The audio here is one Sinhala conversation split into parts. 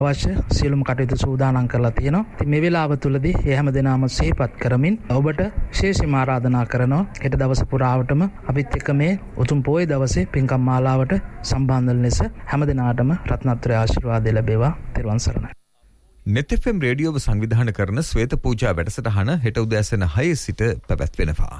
අවශ්‍ය සියලුම කටයුතු සූදානම් කරලා තියෙනවා. ඉතින් මේ වෙලාව තුලදී ඒ හැම දිනම සිහිපත් කරමින් ඔබට විශේෂයෙන්ම ආරාධනා කරනවා හෙට දවස පුරාවටම අපිත් එක්ක මේ උතුම් පොයේ දවසේ පින්කම් මාලාවට සම්බන්ධ වෙන ලෙස හැම දිනාටම රත්නත්‍රය ආශිර්වාදය ලැබේවා. ත්වන් සරණයි. net FM රේඩියෝව සංවිධානය කරන ශ්වේත පූජා වැඩසටහන හෙට උදෑසන 6 සිට පැවැත්වෙනවා.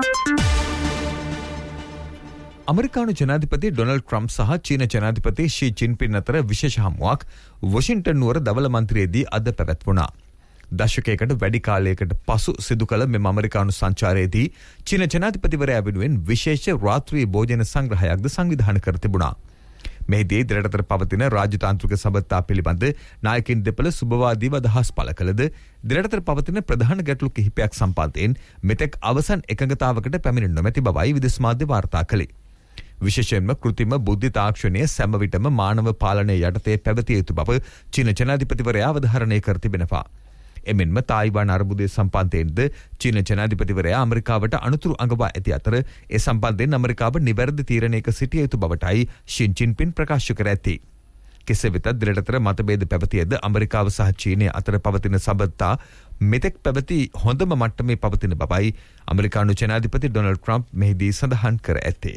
අමරිකානු ජනාධිපති ඩොනල්ඩ් ට්‍රම්ප් සහ චීන ජනාධිපති ෂී ජින්පින් අතර විශේෂ හමුවක් වොෂින්ටන් නුවර දවල මන්ත්‍රයේදී අද පැවැත්වුණා. දශකයකට වැඩි කාලයකට පසු සිදු කළ මෙම අමරිකානු සංචාරයේදී චීන ජනාධිපතිවරයා වෙනුවෙන් විශේෂ රාත්‍රී භෝජන සංග්‍රහයක්ද සංවිධානය කර තිබුණා. මෙහිදී දෙරටතර පවතින රාජතාන්ත්‍රික සබඳතා පිළිබඳ නායකින් දෙපළ සුබවාදීව අදහස් පළ කළද දෙරටතර පවතින ප්‍රධාන ගැටලු කිහිපයක් සම්බන්ධයෙන් මෙතෙක් අවසන් එකඟතාවකට පැමිණ නොමැති බවයි විදේශ මාධ්‍ය වාර්තා කළේ. විශේෂයෙන්ම කෘත්‍රිම බුද්ධි තාක්ෂණය සෑම විටම මානව පාලනය යටතේ පැවතිය යුතු බව චීන ජනාධිපතිවරයා අවධාරණය කර තිබෙනවා. එමෙන්ම තායිවාන අර්බුදය සම්බන්ධයෙන්ද චීන ජනාධිපතිවරයා ඇමරිකාවට අනුතුරු අඟවා ඇති අතර ඒ සම්බන්ධයෙන් ඇමරිකාව නිවැරදි තීරණයක සිටිය යුතු බවටයි ෂී ජින්පින් ප්‍රකාශ කර ඇති. කෙසේ වෙතත් දෙරටතර මතභේද පැවතියද ඇමරිකාව සහ චීනය අතර පවතින සබඳතා මෙතෙක් පැවති හොඳම මට්ටමේ පවතින බවයි ඇමරිකානු ජනාධිපති ඩොනල්ඩ් ට්‍රම්ප් මෙහිදී සඳහන් කර ඇත්තේ.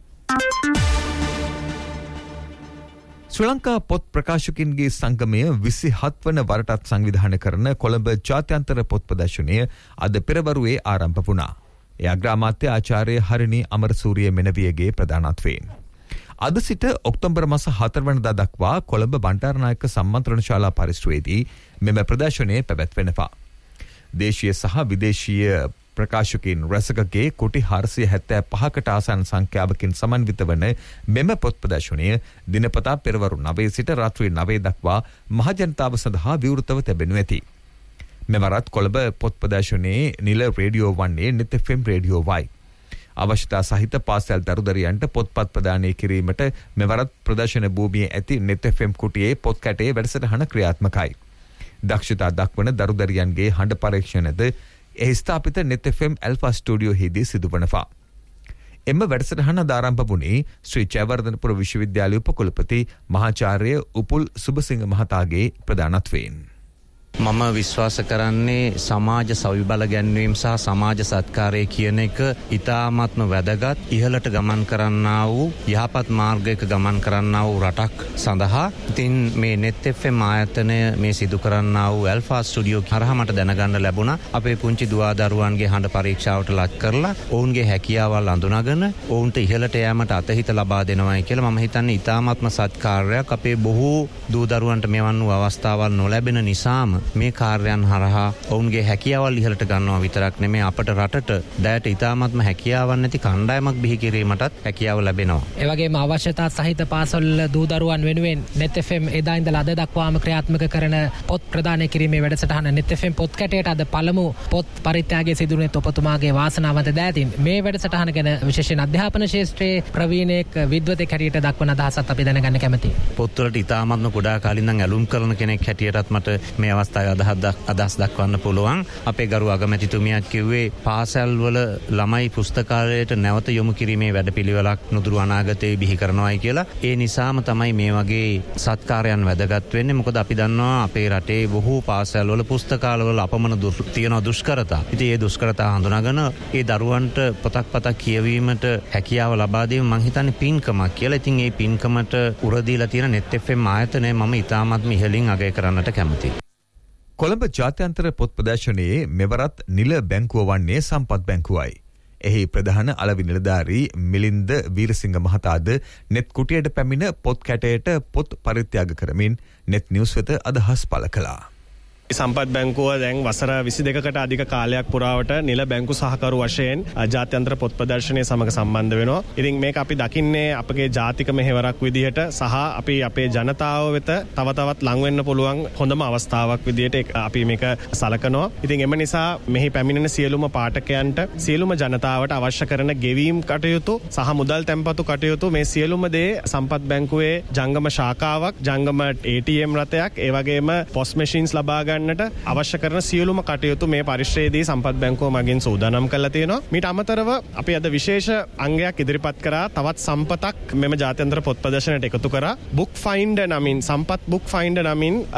ශ්‍රී ලංකා පොත් ප්‍රකාශකින්ගේ සංගමය 27 වන වරටත් සංවිධානය කරන කොළඹ ජාත්‍යන්තර පොත් ප්‍රදර්ශනය අද පෙරවරුවේ ආරම්භ වුණා. ඒ අග්‍රාමාත්‍ය ආචාර්ය හරිනි අමරසූරිය මෙනවියගේ ප්‍රධානත්වයෙන්. අද සිට ඔක්තෝබර් මාස 4 වෙනිදා දක්වා කොළඹ බණ්ඩාරනායක සම්මන්ත්‍රණ ශාලා පරිශ්‍රයේදී මෙම ප්‍රදර්ශනය පැවැත්වෙනවා. දේශීය සහ විදේශීය ප්‍රකාශකයන් රැසකගේ කොටි 475කට ආසන්න සංඛ්‍යාවකින් සමන්විත වන මෙම පොත් ප්‍රදර්ශනය දිනපතා පෙරවරු 9 සිට රාත්‍රී 9 දක්වා මහජනතාව සඳහා විවෘතව තිබෙනු ඇති. මෙවරත් කොළඹ පොත් ප්‍රදර්ශනයේ නිල රේඩියෝ වන්නේ net FM රේඩියෝ වයි. අවශ්‍යතා සහිත පාසල් දරුදරියන්ට පොත්පත් ප්‍රදානය කිරීමට මෙවරත් ප්‍රදර්ශන භූමියේ ඇති net FM කුටියේ පොත් කැටේ වැඩසටහන ක්‍රියාත්මකයි. දක්ෂතා දක්වන දරුදරියන්ගේ හඬ පරීක්ෂණද එහි ස්ථාපිත net FM ඇල්ෆා ස්ටුඩියෝ හිදී සිදුවනවා. එම වැඩසටහන ආරම්භ වුණේ ශ්‍රී ජයවර්ධනපුර විශ්වවිද්‍යාලයේ උපකුලපති මහාචාර්ය උපුල් සුබසිංහ මහතාගේ ප්‍රධානත්වයෙන්. මම විශ්වාස කරන්නේ සමාජ සවිබල ගැන්වීම සහ සමාජ සත්කාරය කියන එක ඉතාමත්ම වැදගත් ඉහළට ගමන් කරන්නා වූ යහපත් මාර්ගයක ගමන් කරන්නා වූ රටක් සඳහා ඉතින් මේ net FM ආයතනය මේ සිදු කරන්නා වූ ඇල්ෆා ස්ටුඩියෝ හරහා මට දැනගන්න ලැබුණා අපේ පුංචි දුවා දරුවන්ගේ හඬ පරීක්ෂාවට ලක් කරලා ඔවුන්ගේ හැකියාවල් අඳුනගෙන ඔවුන්ට ඉහළට යෑමට අතහිත ලබා දෙනවායි කියලා මම හිතන්නේ ඉතාමත්ම සත්කාරයක් අපේ බොහෝ දූ දරුවන්ට මෙවන් වූ අවස්ථාවල් නොලැබෙන නිසාම මේ කාර්යයන් හරහා ඔවුන්ගේ හැකියාවල් ඉහළට ගන්නවා විතරක් නෙමෙයි අපට රටට දැයට ඉතාමත්ම හැකියාවක් නැති කණ්ඩායමක් බිහි කිරීමටත් හැකියාව ලැබෙනවා. ඒ වගේම අවශ්‍යතා සහිත පාසල් දූ දරුවන් වෙනුවෙන් net FM එදා ඉඳලා අද දක්වාම ක්‍රියාත්මක කරන පොත් ප්‍රදානය කිරීමේ වැඩසටහන net FM පොත් කැටයට අද පළමු පොත් පරිත්‍යාගයේ සිදුවුණේ ඔබතුමාගේ වාසනාවන්ත දෑතින් මේ වැඩසටහන ගැන විශේෂයෙන් අධ්‍යාපන ශාස්ත්‍රයේ ප්‍රවීණෙක් විද්වතෙක් හැටියට දක්වන අදහසත් අපි දැනගන්න කැමතියි. පොත්වලට ඉතාමත්ම කුඩා කාලින් ඉඳන් ඇලුම් කරන කෙනෙක් හැටියටත් මට මේ අදහස් දක්වන්න පුළුවන්. අපේ ගරු අගමැතිතුමියක් කිව්වේ පාසල් වල ළමයි පුස්තකාලයට නැවත යොමු කිරීමේ වැඩපිළිවෙලක් නුදුරු අනාගතයේ බිහි කරනවායි කියලා. ඒ නිසාම තමයි මේ වගේ සත්කාරයන් වැදගත් වෙන්නේ. මොකද අපි දන්නවා අපේ රටේ බොහෝ පාසල් වල පුස්තකාල වල අපමණ තියෙන දුෂ්කරතා. ඉතින් ඒ දුෂ්කරතා හඳුනාගෙන ඒ දරුවන්ට පොතක් කියවීමට හැකියාව ලබා දීම මම හිතන්නේ පින්කමක් කියලා. ඉතින් ඒ පින්කමට උරදීලා තියෙන net FM ආයතනය මම ඉතාමත්ම ඉහළින් අගය කරන්නට කැමතියි. කොළඹ ජාත්‍යන්තර පොත් ප්‍රදර්ශනයේ මෙවරත් නිල බැංකුව වන්නේ සම්පත් බැංකුවයි. එහි ප්‍රධාන අලවි නිලධාරී මිලින්ද වීරසිංහ මහතාද net කුටියට පැමිණ පොත් කැටයට පොත් පරිත්‍යාග කරමින් net news වෙත අදහස් පළ කළා. සම්පත් බැංකුව දැන් වසර 22කට අධික කාලයක් පුරාවට නිල බැංකු සහකරු වශයෙන් ජාත්‍යන්තර පොත් ප්‍රදර්ශනය සමග සම්බන්ධ වෙනවා. ඉතින් මේක අපි දකින්නේ අපගේ ජාතික මෙහෙවරක් විදිහට සහ අපි අපේ ජනතාව වෙත තව තවත් ලං වෙන්න පුළුවන් හොඳම අවස්ථාවක් විදිහට අපි මේක සලකනවා. ඉතින් එම නිසා මෙහි පැමිණෙන සියලුම පාඨකයන්ට සියලුම ජනතාවට අවශ්‍ය කරන ගෙවීම් කටයුතු සහ මුදල් තැන්පතු කටයුතු මේ සියලුම දේ සම්පත් බැංකුවේ ජංගම ශාඛාවක්, ජංගම ATM රථයක්, ඒ වගේම පොස් මැෂින්ස් ලබා ගන්න ගන්නට අවශ්‍ය කරන සියලුම කටයුතු මේ පරිශ්‍රයේදී සම්පත් බැංකුව මගින් සූදානම් කරලා තියෙනවා. මීට අමතරව අපි අද විශේෂ අංගයක් ඉදිරිපත් කරා. තවත් සම්පතක් මෙම ජාත්‍යන්තර පොත් ප්‍රදර්ශනයට එකතු කරා. බුක් ෆයින්ඩර් නමින් සම්පත් බුක් ෆයින්ඩර් නමින්